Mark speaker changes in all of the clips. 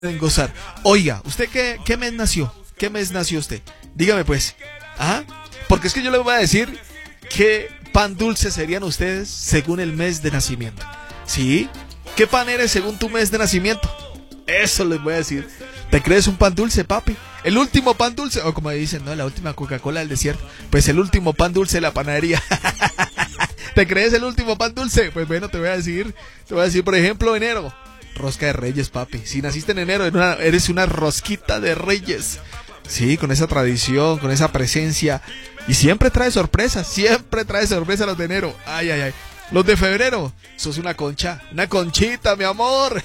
Speaker 1: en gozar. Oiga, ¿usted qué mes nació? ¿Qué mes nació usted? Dígame pues. ¿Ah? Porque es que yo le voy a decir qué pan dulce serían ustedes según el mes de nacimiento. ¿Sí? ¿Qué pan eres según tu mes de nacimiento? Eso les voy a decir. ¿Te crees un pan dulce, papi? El último pan dulce, o como dicen, ¿no? La última Coca-Cola del desierto. Pues el último pan dulce de la panadería. ¿Te crees el último pan dulce? Pues bueno, te voy a decir, por ejemplo, enero. Rosca de Reyes, papi. Si naciste en enero, eres una rosquita de Reyes. Sí, con esa tradición, con esa presencia. Y siempre trae sorpresas los de enero. Ay, ay, ay. Los de febrero, sos una concha, una conchita, mi amor.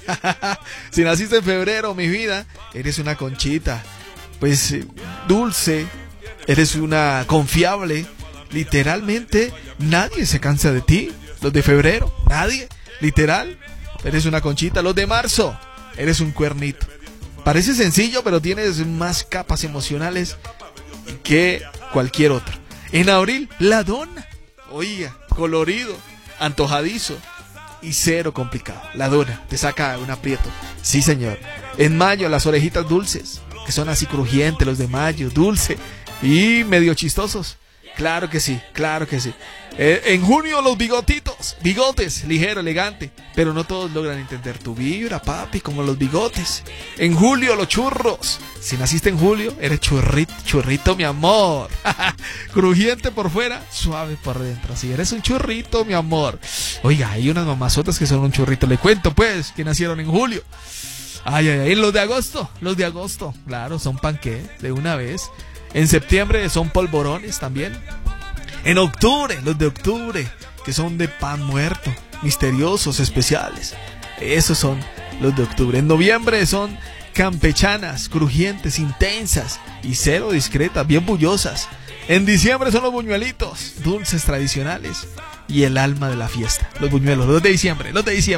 Speaker 1: Si naciste en febrero, mi vida, eres una conchita. Pues dulce, eres una confiable. Literalmente, nadie se cansa de ti. Los de febrero, nadie. Literal, eres una conchita. Los de marzo, eres un cuernito. Parece sencillo, pero tienes más capas emocionales que cualquier otro. En abril, la dona. Oiga, colorido, antojadizo y cero complicado. La dona te saca un aprieto. Sí, señor. En mayo, las orejitas dulces, que son así crujientes, los de mayo, dulce y medio chistosos. Claro que sí, claro que sí. En junio los bigotes, ligero, elegante, pero no todos logran entender tu vibra, papi, como los bigotes. En julio los churros. Si naciste en julio, eres churrito, mi amor. Crujiente por fuera, suave por dentro. Si eres un churrito, mi amor. Oiga, hay unas mamazotas que son un churrito. Le cuento, pues, que nacieron en julio. Ay, ay, ay. Los de agosto, claro, son panqué de una vez. En septiembre son polvorones también. En octubre, los de octubre, que son de pan muerto, misteriosos, especiales. Esos son los de octubre. En noviembre son campechanas, crujientes, intensas y cero discretas, bien bullosas. En diciembre son los buñuelitos, dulces tradicionales y el alma de la fiesta. Los buñuelos, los de diciembre.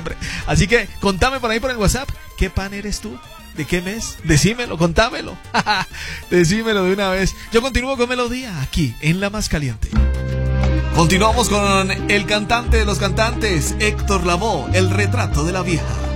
Speaker 1: Así que contame por ahí por el WhatsApp, ¿qué pan eres tú? ¿De qué mes? Decímelo, contámelo. Decímelo de una vez. Yo continúo con Melodía aquí en La Más Caliente. Continuamos con el cantante de los cantantes, Héctor Lavoe, El retrato de la vieja.